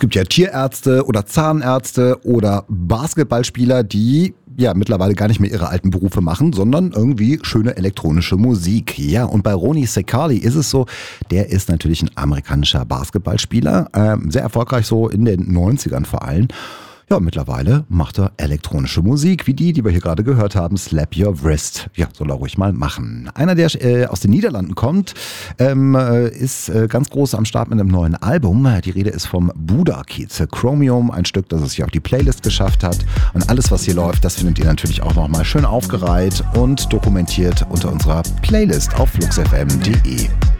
gibt ja Tierärzte oder Zahnärzte oder Basketballspieler, die ja mittlerweile gar nicht mehr ihre alten Berufe machen, sondern irgendwie schöne elektronische Musik. Ja, und bei Rony Secaly ist es so, der ist natürlich ein amerikanischer Basketballspieler, sehr erfolgreich so in den 90ern vor allem. Ja, mittlerweile macht er elektronische Musik, wie die wir hier gerade gehört haben, Slap Your Wrist. Ja, soll er ruhig mal machen. Einer, der aus den Niederlanden kommt, ist ganz groß am Start mit einem neuen Album. Die Rede ist vom Buddha Kiez Chromium, ein Stück, das es hier auf die Playlist geschafft hat. Und alles, was hier läuft, das findet ihr natürlich auch nochmal schön aufgereiht und dokumentiert unter unserer Playlist auf fluxfm.de.